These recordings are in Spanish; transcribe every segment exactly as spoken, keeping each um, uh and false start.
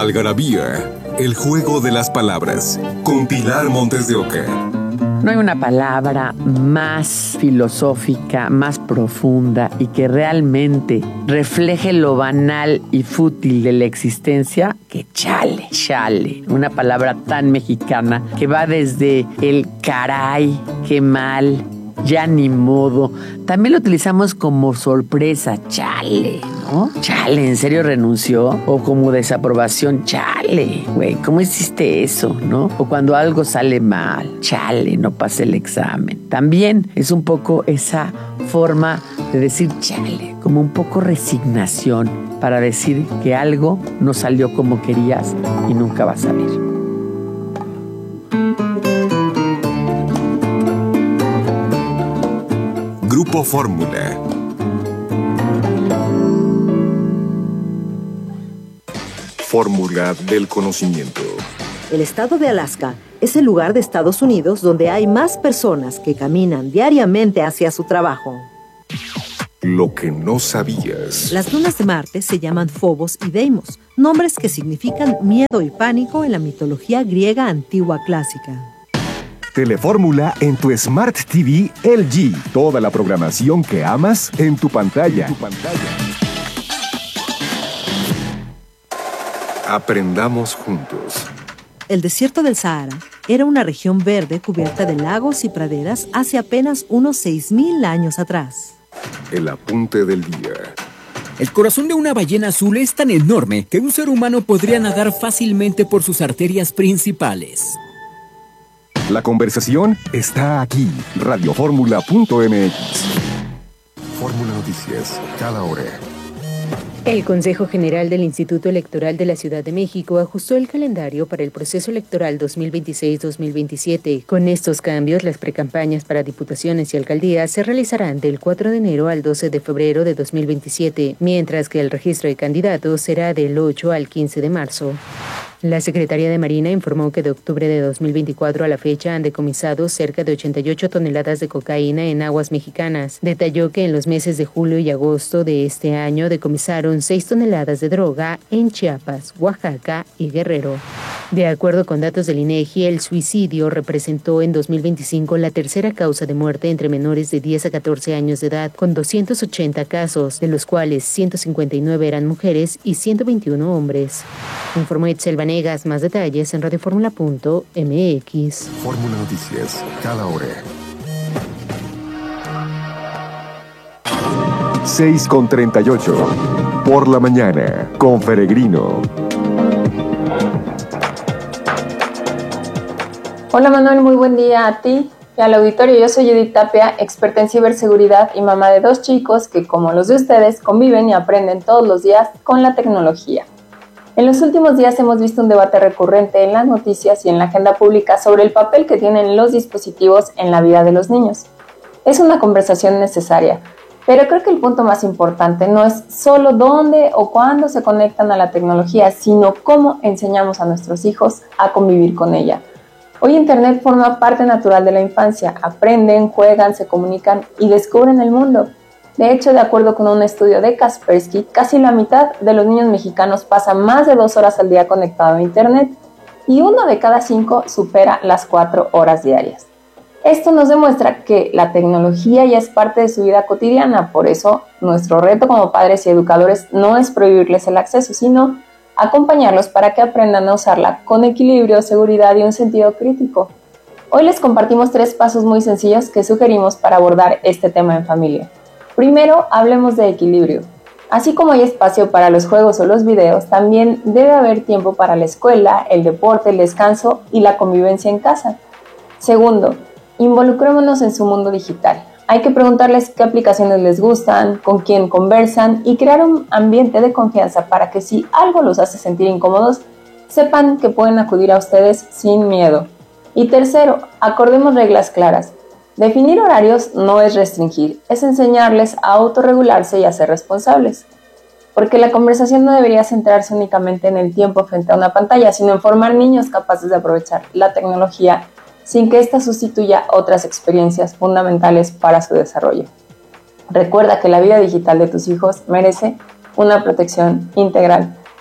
Algarabía, el juego de las palabras, con Pilar Montes de Oca. No hay una palabra más filosófica, más profunda y que realmente refleje lo banal y fútil de la existencia que chale, chale. Una palabra tan mexicana que va desde el caray, qué mal, ya ni modo. También lo utilizamos como sorpresa, chale, ¿no? Chale, ¿en serio renunció? O como desaprobación, chale, güey, ¿cómo hiciste eso, no? O cuando algo sale mal, chale, no pasé el examen. También es un poco esa forma de decir chale, como un poco resignación para decir que algo no salió como querías y nunca va a salir. Grupo Fórmula. Fórmula del conocimiento. El estado de Alaska es el lugar de Estados Unidos donde hay más personas que caminan diariamente hacia su trabajo. Lo que no sabías. Las lunas de Marte se llaman Phobos y Deimos, nombres que significan miedo y pánico en la mitología griega antigua clásica. Telefórmula en tu Smart T V L G. Toda la programación que amas en tu pantalla. En tu pantalla. Aprendamos juntos. El desierto del Sahara era una región verde cubierta de lagos y praderas hace apenas unos seis mil años atrás. El apunte del día. El corazón de una ballena azul es tan enorme que un ser humano podría nadar fácilmente por sus arterias principales. La conversación está aquí. Radioformula punto m x. Fórmula Noticias, cada hora. El Consejo General del Instituto Electoral de la Ciudad de México ajustó el calendario para el proceso electoral dos mil veintiséis dos mil veintisiete. Con estos cambios, las precampañas para diputaciones y alcaldías se realizarán del cuatro de enero al doce de febrero de dos mil veintisiete, mientras que el registro de candidatos será del ocho al quince de marzo. La Secretaría de Marina informó que de octubre de dos mil veinticuatro a la fecha han decomisado cerca de ochenta y ocho toneladas de cocaína en aguas mexicanas. Detalló que en los meses de julio y agosto de este año decomisaron seis toneladas de droga en Chiapas, Oaxaca y Guerrero. De acuerdo con datos del INEGI, el suicidio representó en dos mil veinticinco la tercera causa de muerte entre menores de diez a catorce años de edad, con doscientos ochenta casos, de los cuales ciento cincuenta y nueve eran mujeres y ciento veintiuno hombres. Informó Itzel Vanegas. Más detalles en radioformula punto m x. Fórmula Noticias, cada hora. seis con treinta y ocho. Por la mañana, con Peregrino. Hola Manuel, muy buen día a ti y al auditorio. Yo soy Edith Tapia, experta en ciberseguridad y mamá de dos chicos que, como los de ustedes, conviven y aprenden todos los días con la tecnología. En los últimos días hemos visto un debate recurrente en las noticias y en la agenda pública sobre el papel que tienen los dispositivos en la vida de los niños. Es una conversación necesaria, pero creo que el punto más importante no es solo dónde o cuándo se conectan a la tecnología, sino cómo enseñamos a nuestros hijos a convivir con ella. Hoy Internet forma parte natural de la infancia, aprenden, juegan, se comunican y descubren el mundo. De hecho, de acuerdo con un estudio de Kaspersky, casi la mitad de los niños mexicanos pasa más de dos horas al día conectado a Internet y uno de cada cinco supera las cuatro horas diarias. Esto nos demuestra que la tecnología ya es parte de su vida cotidiana, por eso nuestro reto como padres y educadores no es prohibirles el acceso, sino acompañarlos para que aprendan a usarla con equilibrio, seguridad y un sentido crítico. Hoy les compartimos tres pasos muy sencillos que sugerimos para abordar este tema en familia. Primero, hablemos de equilibrio. Así como hay espacio para los juegos o los videos, también debe haber tiempo para la escuela, el deporte, el descanso y la convivencia en casa. Segundo, involucrémonos en su mundo digital. Hay que preguntarles qué aplicaciones les gustan, con quién conversan y crear un ambiente de confianza para que si algo los hace sentir incómodos, sepan que pueden acudir a ustedes sin miedo. Y tercero, acordemos reglas claras. Definir horarios no es restringir, es enseñarles a autorregularse y a ser responsables. Porque la conversación no debería centrarse únicamente en el tiempo frente a una pantalla, sino en formar niños capaces de aprovechar la tecnología sin que ésta sustituya otras experiencias fundamentales para su desarrollo. Recuerda que la vida digital de tus hijos merece una protección integral.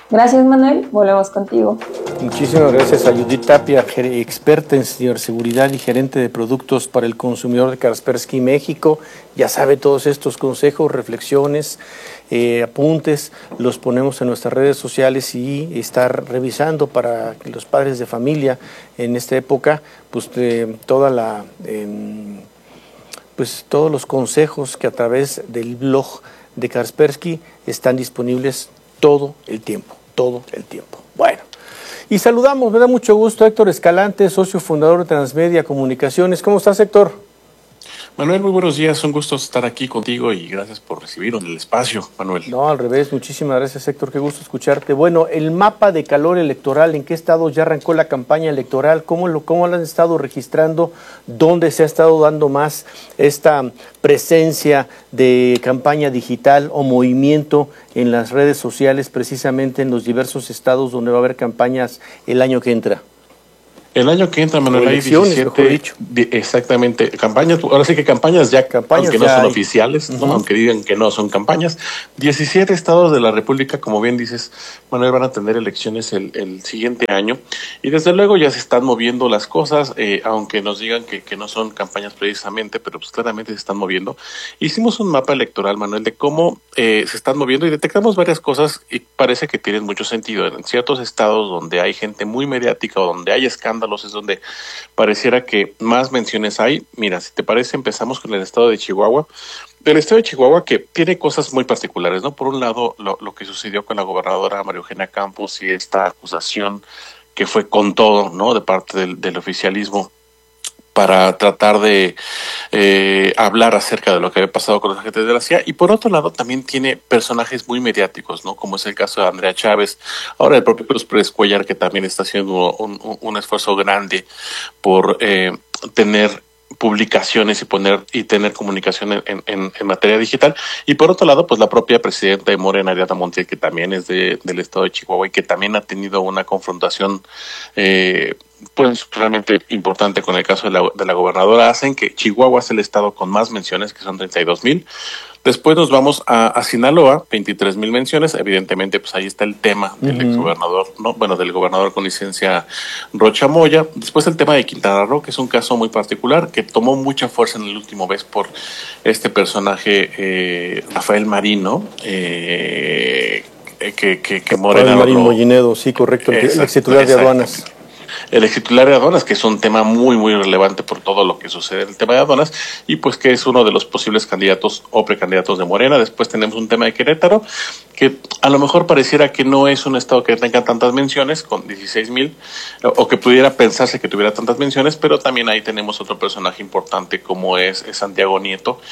Gracias, Manuel. Volvemos contigo. Muchísimas gracias a Judith Tapia, experta en ciberseguridad y gerente de productos para el consumidor de Kaspersky México. Ya sabe, todos estos consejos, reflexiones, eh, apuntes, los ponemos en nuestras redes sociales y estar revisando para que los padres de familia en esta época, pues eh, toda la, eh, pues todos los consejos que a través del blog de Kaspersky están disponibles todo el tiempo. todo el tiempo. Bueno, y saludamos, me da mucho gusto, Héctor Escalante, socio fundador de Transmedia Comunicaciones. ¿Cómo estás, Héctor? Manuel, muy buenos días, un gusto estar aquí contigo y gracias por recibirnos en el espacio, Manuel. No, al revés, muchísimas gracias, Héctor, qué gusto escucharte. Bueno, el mapa de calor electoral, ¿en qué estados ya arrancó la campaña electoral? ¿Cómo lo, cómo lo han estado registrando? ¿Dónde se ha estado dando más esta presencia de campaña digital o movimiento en las redes sociales, precisamente en los diversos estados donde va a haber campañas el año que entra? El año que entra, Manuel, hay diecisiete, exactamente, campañas, ahora sí que campañas ya, campañas aunque ya no son hay. oficiales, uh-huh. ¿no? Aunque digan que no son campañas, diecisiete estados de la República, como bien dices, Manuel, van a tener elecciones el, el siguiente año, y desde luego ya se están moviendo las cosas, eh, aunque nos digan que, que no son campañas precisamente, pero pues claramente se están moviendo. Hicimos un mapa electoral, Manuel, de cómo eh, se están moviendo y detectamos varias cosas y parece que tienen mucho sentido. En ciertos estados donde hay gente muy mediática o donde hay escándalos, es donde pareciera que más menciones hay. Mira, si te parece, empezamos con el estado de Chihuahua. Del estado de Chihuahua, que tiene cosas muy particulares, ¿no? Por un lado, lo, lo que sucedió con la gobernadora María Eugenia Campos y esta acusación que fue con todo, ¿no? De parte del, del oficialismo, para tratar de eh, hablar acerca de lo que había pasado con los agentes de la C I A, y por otro lado también tiene personajes muy mediáticos, ¿no? Como es el caso de Andrea Chávez, ahora el propio Cruz Pérez Cuellar, que también está haciendo un, un, un esfuerzo grande por eh, tener publicaciones y poner y tener comunicación en, en, en materia digital, y por otro lado pues la propia presidenta de Morena, Ariadna Montiel, que también es de, del estado de Chihuahua y que también ha tenido una confrontación eh, pues realmente importante con el caso de la, de la gobernadora, hacen que Chihuahua es el estado con más menciones, que son treinta y dos mil. Después nos vamos a, a Sinaloa, veintitrés mil menciones. Evidentemente, pues ahí está el tema del uh-huh. exgobernador, ¿no? Bueno, del gobernador con licencia Rocha Moya. Después el tema de Quintana Roo, que es un caso muy particular, que tomó mucha fuerza en el último vez por este personaje, eh, Rafael Marino, eh, que, que, que Morena... Rafael Marín Mollinedo, sí, correcto, el ex titular de aduanas. El ex titular de aduanas, que es un tema muy, muy relevante por todo lo que sucede en el tema de aduanas, y pues que es uno de los posibles candidatos o precandidatos de Morena. Después tenemos un tema de Querétaro, que a lo mejor pareciera que no es un estado que tenga tantas menciones, con dieciséis mil, o que pudiera pensarse que tuviera tantas menciones, pero también ahí tenemos otro personaje importante como es, es Santiago Nieto,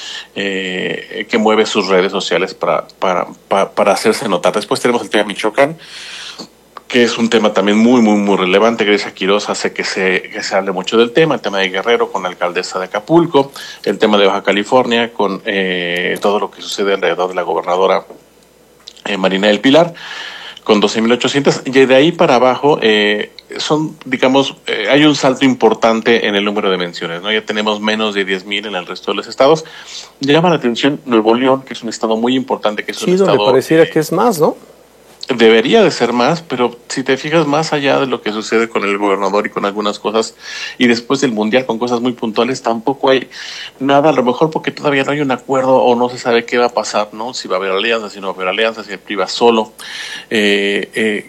eh, que mueve sus redes sociales para, para, para, para hacerse notar. Después tenemos el tema de Michoacán, que es un tema también muy, muy, muy relevante. Grecia Quiroz hace que se, que se hable mucho del tema, el tema de Guerrero con la alcaldesa de Acapulco, el tema de Baja California con eh, todo lo que sucede alrededor de la gobernadora eh, Marina del Pilar, con doce mil ochocientos, y de ahí para abajo eh, son, digamos, eh, hay un salto importante en el número de menciones, ¿no? Ya tenemos menos de diez mil en el resto de los estados. Llama la atención Nuevo León, que es un estado muy importante, que es sí, un estado... donde pareciera eh, que es más, ¿no? Debería de ser más, pero si te fijas más allá de lo que sucede con el gobernador y con algunas cosas, y después del mundial con cosas muy puntuales, tampoco hay nada, a lo mejor porque todavía no hay un acuerdo o no se sabe qué va a pasar, ¿no? Si va a haber alianzas, si no va a haber alianzas, si el P R I va solo. Eh, eh,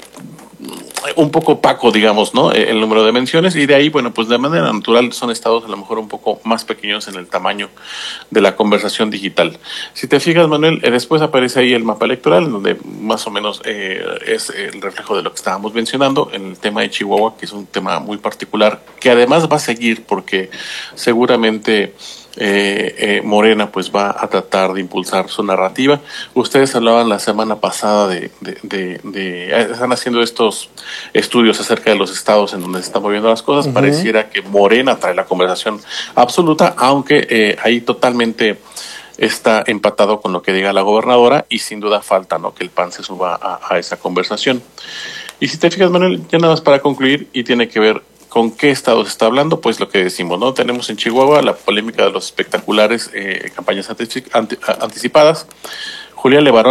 un poco opaco, digamos, ¿no? El número de menciones, y de ahí, bueno, pues de manera natural son estados a lo mejor un poco más pequeños en el tamaño de la conversación digital. Si te fijas, Manuel, eh, después aparece ahí el mapa electoral, donde más o menos eh, es el reflejo de lo que estábamos mencionando, en el tema de Chihuahua, que es un tema muy particular, que además va a seguir porque seguramente Eh, eh, Morena pues va a tratar de impulsar su narrativa. Ustedes hablaban la semana pasada de, de, de, de están haciendo estos estudios acerca de los estados en donde se están moviendo las cosas. Uh-huh. Pareciera que Morena trae la conversación absoluta, aunque eh, ahí totalmente está empatado con lo que diga la gobernadora, y sin duda falta, ¿no?, que el P A N se suba a, a esa conversación. Y si te fijas, Manuel, ya nada más para concluir, y tiene que ver ¿con qué estado se está hablando? Pues lo que decimos, ¿no? Tenemos en Chihuahua la polémica de los espectaculares eh, campañas antici- anti- anticipadas. Julia Levarón,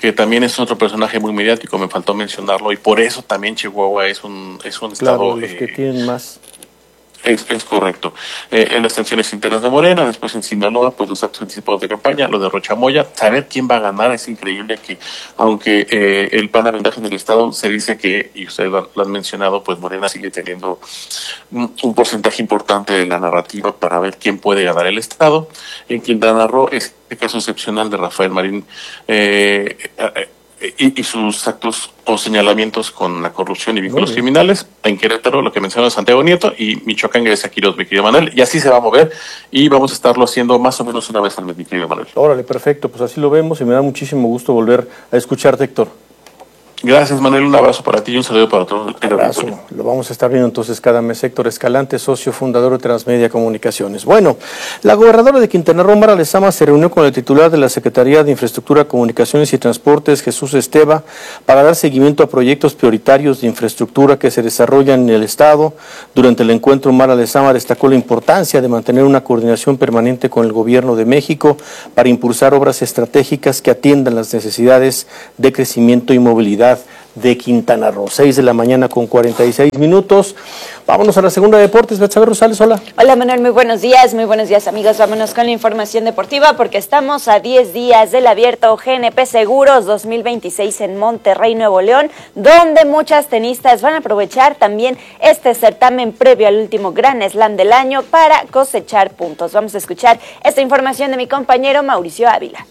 que también es otro personaje muy mediático, me faltó mencionarlo, y por eso también Chihuahua es un, es un claro, estado... los eh, que tienen más... Es, es correcto. Eh, en las tensiones internas de Morena, después en Sinaloa, pues los actos anticipados de campaña, lo de Rocha Moya, saber quién va a ganar es increíble que, aunque eh, el plan de ventaja en el Estado se dice que, y ustedes lo, lo han mencionado, pues Morena sigue teniendo un, un porcentaje importante de la narrativa para ver quién puede ganar el Estado. En Quintana Roo, este caso excepcional de Rafael Marín, eh, eh, Y, y sus actos o señalamientos con la corrupción y vínculos Muy criminales. En Querétaro, lo que mencionó Santiago Nieto, y Michoacán, Grecia Quiroz, mi querido Manuel, y así se va a mover, y vamos a estarlo haciendo más o menos una vez al mes, mi querido Manuel. Órale, perfecto, pues así lo vemos y me da muchísimo gusto volver a escucharte, Héctor. Gracias, Manuel, un abrazo para ti y un saludo para todos. Un abrazo. Lo vamos a estar viendo entonces cada mes. Héctor Escalante, socio fundador de Transmedia Comunicaciones. Bueno, la gobernadora de Quintana Roo, Mara Lezama, se reunió con el titular de la Secretaría de Infraestructura, Comunicaciones y Transportes, Jesús Esteva, para dar seguimiento a proyectos prioritarios de infraestructura que se desarrollan en el Estado. Durante el encuentro, Mara Lezama destacó la importancia de mantener una coordinación permanente con el Gobierno de México para impulsar obras estratégicas que atiendan las necesidades de crecimiento y movilidad de Quintana Roo. seis de la mañana con cuarenta y seis minutos. Vámonos a la segunda de deportes. Betsabe Rosales, hola. Hola Manuel, muy buenos días, muy buenos días amigos. Vámonos con la información deportiva porque estamos a diez días del abierto G N P Seguros dos mil veintiséis en Monterrey, Nuevo León, donde muchas tenistas van a aprovechar también este certamen previo al último Grand Slam del año para cosechar puntos. Vamos a escuchar esta información de mi compañero Mauricio Ávila.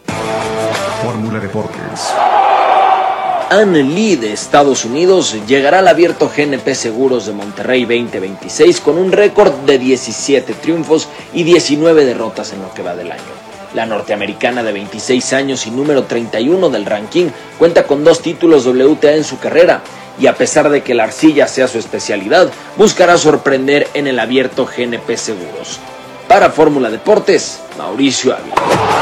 Fórmula Deportes. Anne Lee de Estados Unidos llegará al abierto G N P Seguros de Monterrey veinte veintiséis con un récord de diecisiete triunfos y diecinueve derrotas en lo que va del año. La norteamericana de veintiséis años y número treinta y uno del ranking cuenta con dos títulos W T A en su carrera y a pesar de que la arcilla sea su especialidad, buscará sorprender en el abierto G N P Seguros. Para Fórmula Deportes, Mauricio Ávila.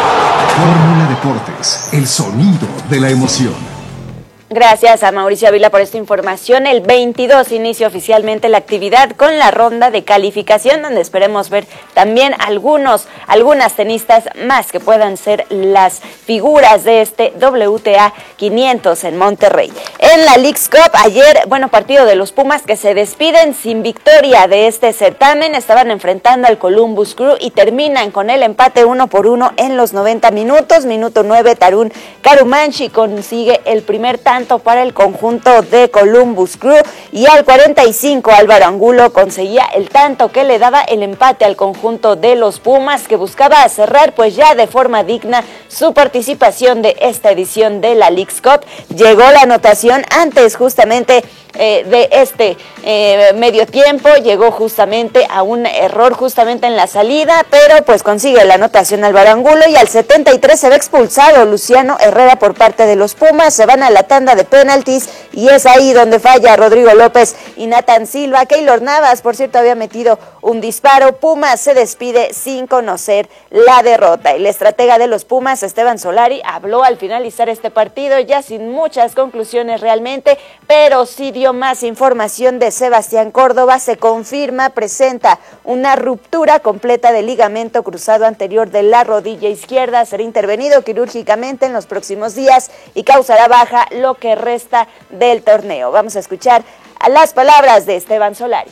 Fórmula Deportes, el sonido de la emoción. Gracias a Mauricio Ávila por esta información. El veintidós inicia oficialmente la actividad con la ronda de calificación, donde esperemos ver también algunos, algunas tenistas más que puedan ser las figuras de este W T A quinientos en Monterrey. En la Leagues Cup, ayer, bueno, partido de los Pumas que se despiden sin victoria de este certamen. Estaban enfrentando al Columbus Crew y terminan con el empate uno por uno en los noventa minutos. Minuto nueve, Tarun Karumanchi consigue el primer tanto para el conjunto de Columbus Crew y al cuarenta y cinco Álvaro Angulo conseguía el tanto que le daba el empate al conjunto de los Pumas, que buscaba cerrar pues ya de forma digna su participación de esta edición de la Leagues Cup. Llegó la anotación antes justamente eh, de este eh, medio tiempo, llegó justamente a un error justamente en la salida, pero pues consigue la anotación Álvaro Angulo y al setenta y tres se ve expulsado Luciano Herrera por parte de los Pumas. Se van a la tanda de penaltis y es ahí donde falla Rodrigo López y Nathan Silva. Keylor Navas, por cierto, había metido un disparo. Pumas se despide sin conocer la derrota. El estratega de los Pumas, Esteban Solari, habló al finalizar este partido, ya sin muchas conclusiones realmente, pero sí dio más información de Sebastián Córdoba. Se confirma, presenta una ruptura completa del ligamento cruzado anterior de la rodilla izquierda. Será intervenido quirúrgicamente en los próximos días y causará baja lo que resta del torneo. Vamos a escuchar a las palabras de Esteban Solari.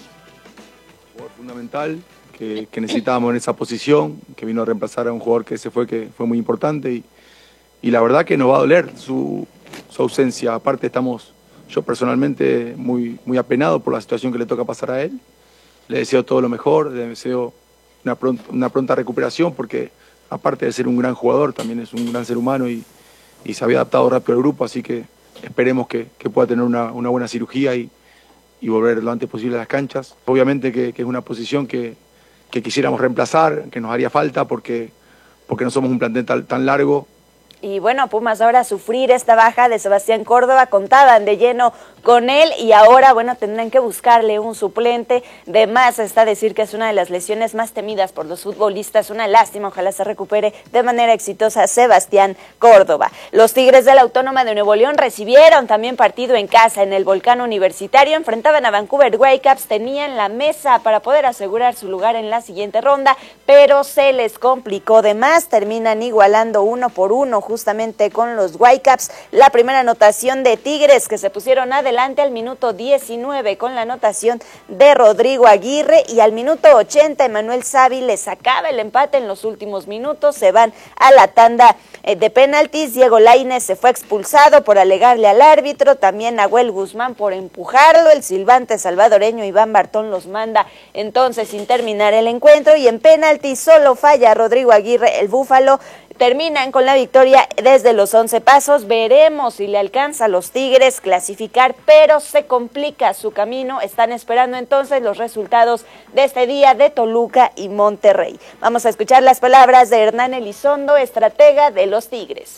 Fundamental que, que necesitábamos en esa posición, que vino a reemplazar a un jugador que se fue, que fue muy importante y, y la verdad que nos va a doler su, su ausencia. Aparte estamos, yo personalmente muy, muy apenado por la situación que le toca pasar a él. Le deseo todo lo mejor, le deseo una pronta, una pronta recuperación porque aparte de ser un gran jugador también es un gran ser humano y, y se había adaptado rápido al grupo, así que esperemos que, que pueda tener una, una buena cirugía y, y volver lo antes posible a las canchas. Obviamente que, que es una posición que, que quisiéramos reemplazar, que nos haría falta porque, porque no somos un plantel tan, tan largo. Y bueno, Pumas ahora a sufrir esta baja de Sebastián Córdoba, contaban de lleno con él y ahora, bueno, tendrán que buscarle un suplente. De más está decir que es una de las lesiones más temidas por los futbolistas, una lástima, ojalá se recupere de manera exitosa Sebastián Córdoba. Los Tigres de la Autónoma de Nuevo León recibieron también partido en casa en el Volcán Universitario, enfrentaban a Vancouver Whitecaps, tenían la mesa para poder asegurar su lugar en la siguiente ronda, pero se les complicó de más, terminan igualando uno por uno justamente justamente con los Whitecaps. La primera anotación de Tigres, que se pusieron adelante al minuto diecinueve con la anotación de Rodrigo Aguirre, y al minuto ochenta Emmanuel Savi le sacaba el empate en los últimos minutos. Se van a la tanda de penaltis. Diego Lainez se fue expulsado por alegarle al árbitro, también Nahuel Guzmán por empujarlo. El silbante salvadoreño Iván Bartón los manda entonces sin terminar el encuentro, y en penaltis solo falla Rodrigo Aguirre, el Búfalo. Terminan con la victoria desde los once pasos. Veremos si le alcanza a los Tigres clasificar, pero se complica su camino. Están esperando entonces los resultados de este día de Toluca y Monterrey. Vamos a escuchar las palabras de Hernán Elizondo, estratega de los Tigres.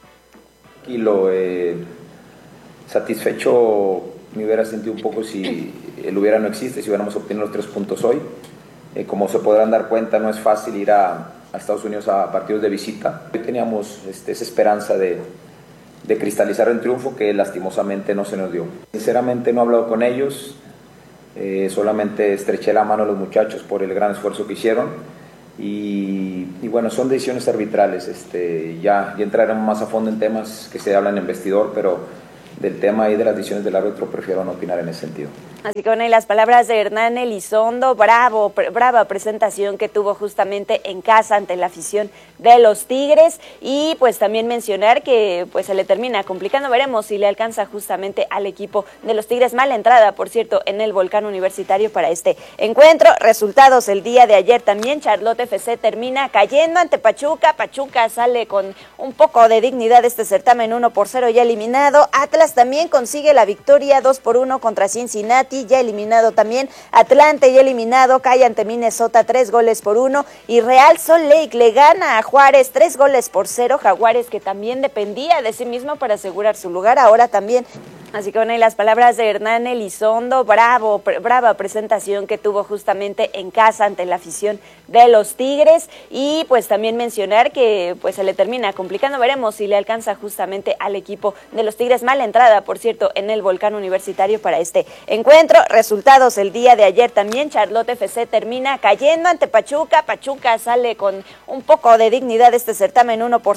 Y lo eh, satisfecho me hubiera sentido un poco si el hubiera no existe, si hubiéramos obtenido los tres puntos hoy. Eh, como se podrán dar cuenta, no es fácil ir a a Estados Unidos a partidos de visita. Hoy teníamos este, esa esperanza de, de cristalizar el triunfo que lastimosamente no se nos dio. Sinceramente no he hablado con ellos, eh, solamente estreché la mano a los muchachos por el gran esfuerzo que hicieron y, y bueno, son decisiones arbitrales. Este, ya, ya entraremos más a fondo en temas que se hablan en vestidor, pero del tema y de las decisiones del árbitro prefiero no opinar en ese sentido. Así que bueno, y las palabras de Hernán Elizondo, bravo, pre, brava presentación que tuvo justamente en casa ante la afición de los Tigres, y pues también mencionar que pues se le termina complicando. Veremos si le alcanza justamente al equipo de los Tigres. Mala entrada, por cierto, en el Volcán Universitario para este encuentro. Resultados el día de ayer también. Charlotte F C termina cayendo ante Pachuca. Pachuca sale con un poco de dignidad de este certamen, uno por cero ya eliminado. Atlas también consigue la victoria dos por uno contra Cincinnati, ya eliminado también. Atlante ya eliminado, cae ante Minnesota tres goles por uno, y Real Salt Lake le gana a Juárez tres goles por cero. Jaguares, que también dependía de sí mismo para asegurar su lugar, ahora también. Así que bueno, y las palabras de Hernán Elizondo, bravo, pre, brava presentación que tuvo justamente en casa ante la afición de los Tigres, y pues también mencionar que pues se le termina complicando. Veremos si le alcanza justamente al equipo de los Tigres. Mala entrada, por cierto, en el Volcán Universitario para este encuentro. Resultados el día de ayer también. Charlotte F C termina cayendo ante Pachuca. Pachuca sale con un poco de dignidad de este certamen, uno por